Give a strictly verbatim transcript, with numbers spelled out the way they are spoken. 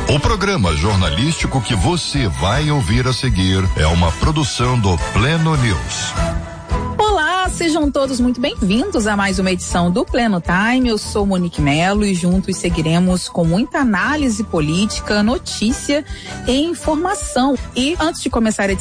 O programa jornalístico que você vai ouvir a seguir é uma produção do Pleno News. Olá, sejam todos muito bem-vindos a mais uma edição do Pleno Time. Eu sou Monique Melo e juntos seguiremos com muita análise política, notícia e informação. E antes de começar a edição